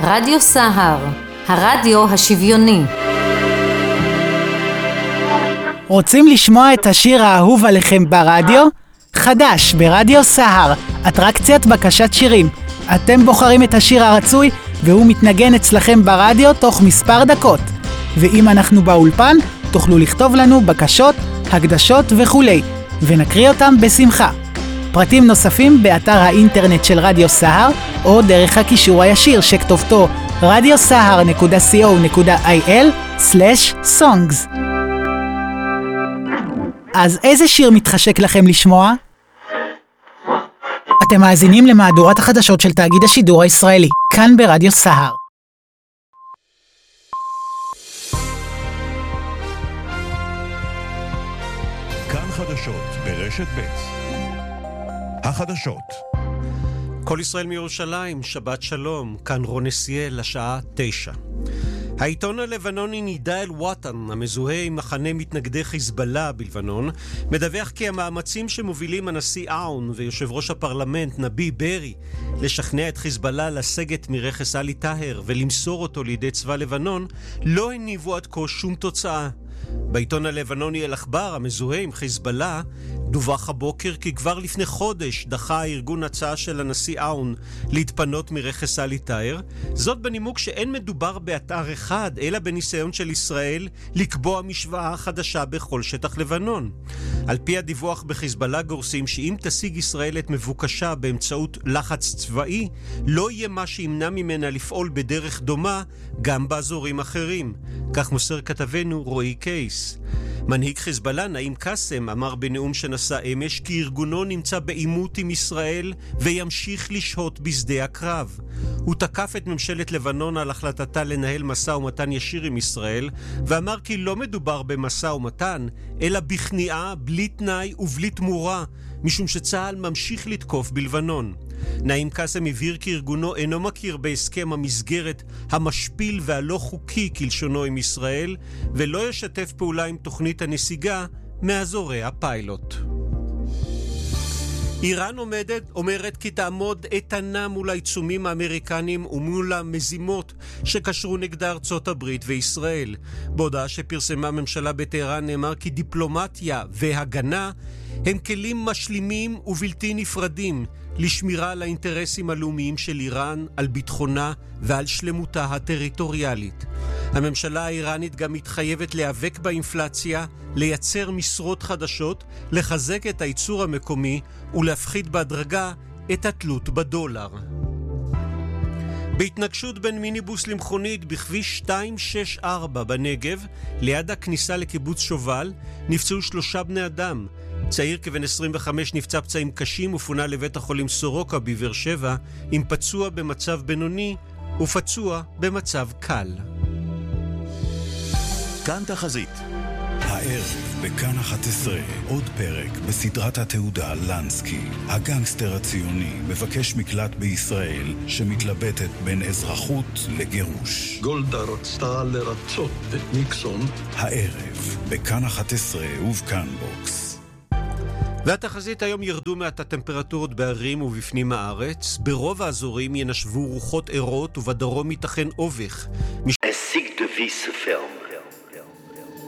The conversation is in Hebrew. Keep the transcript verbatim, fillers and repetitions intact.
רדיו סהר, הרדיו השוויוני. רוצים לשמוע את השיר האהוב עליכם ברדיו? חדש ברדיו סהר, אטרקציית בקשת שירים. אתם בוחרים את השיר הרצוי והוא מתנגן אצלכם ברדיו תוך מספר דקות. ואם אנחנו באולפן, תוכלו לכתוב לנו בקשות, הקדשות וכולי, ונקריא אותם בשמחה. פרטים נוספים באתר האינטרנט של רדיו סהר, או דרך הקישור הישיר שכתובתו רדיו סהר נקודה סי או נקודה איי אל סלש סונגס. אז איזה שיר מתחשק לכם לשמוע? אתם מאזינים למהדורת החדשות של תאגיד השידור הישראלי, כאן ברדיו סהר. כאן חדשות ברשת ב'. החדשות. כל ישראל מירושלים, שבת שלום, כאן רון נסיאל, השעה תשע. העיתון הלבנוני נידה אל וואטן, המזוהה עם מחנה מתנגדי חיזבאללה בלבנון, מדווח כי המאמצים שמובילים הנשיא עאון ויושב ראש הפרלמנט נבי ברי לשכנע את חיזבאללה לסגת מרכס עלי טאהר ולמסור אותו לידי צבא לבנון, לא הניבו עד כה שום תוצאה. בעיתון הלבנוני אל-אכבר, המזוהה עם חיזבאללה, דווח הבוקר כי כבר לפני חודש דחה הארגון הצעה של הנשיא עאון להתפנות מרכס עלי טאהר, זאת בנימוק שאין מדובר באתר אחד, אלא בניסיון של ישראל לקבוע משוואה חדשה בכל שטח לבנון. על פי הדיווח בחיזבאללה גורסים שאם תשיג ישראל את מבוקשה באמצעות לחץ צבאי, לא יהיה מה שימנע ממנה לפעול בדרך דומה גם באזורים אחרים. כך מוסר כתבנו רועי קייס. מנהיג חיזבאללה נעים קאסם אמר בנאום שנשא אמש כי ארגונו נמצא בעימות עם ישראל וימשיך לשהות בשדה הקרב. הוא תקף את ממשלת לבנון על החלטתה לנהל משא ומתן ישיר עם ישראל, ואמר כי לא מדובר במשא ומתן, אלא בכניעה, בלי תנאי ובלי תמורה, משום שצה"ל ממשיך לתקוף בלבנון. נעים קאסם הבהיר כי ארגונו אינו מכיר בהסכם המסגרת המשפיל והלא חוקי כלשונו עם ישראל, ולא ישתף פעולה עם תוכנית הנסיגה מאזורי הפיילוט. איראן עומדת, אומרת כי תעמוד איתנה מול העיצומים האמריקנים ומול המזימות שקשרו נגדה ארצות הברית וישראל. בהודעה שפרסמה הממשלה בטהרן נאמר כי דיפלומטיה והגנה הם כלים משלימים ובלתי נפרדים לשמירה על האינטרסים הלאומיים של איראן, על ביטחונה ועל שלמותה הטריטוריאלית. הממשלה האיראנית גם מתחייבת להיאבק באינפלציה, לייצר משרות חדשות, לחזק את הייצור המקומי ולהפחית בהדרגה את התלות בדולר. בהתנגשות בין מיניבוס למכונית בכביש שתיים שש ארבע בנגב, ליד הכניסה לקיבוץ שובל, נפצעו שלושה בני אדם. צעיר כבן עשרים וחמש נפצע פצעים קשים ופונה לבית החולים סורוקה בבאר שבע, עם פצוע במצב בינוני ופצוע במצב קל. כאן תחזית. הערב בכאן אחת עשרה עוד פרק בסדרת התעודה לנסקי. הגנגסטר הציוני מבקש מקלט בישראל שמתלבטת בין אזרחות לגירוש. גולדה רצתה לרצות את ניקסון. הערב בכאן אחת עשרה ובכאן בוקס. והתחזית היום ירדו מעט הטמפרטורות בערים ובפנים הארץ. ברוב האזורים ינשבו רוחות ערות ובדרום ייתכן אובך. Un cycle de vie se ferme.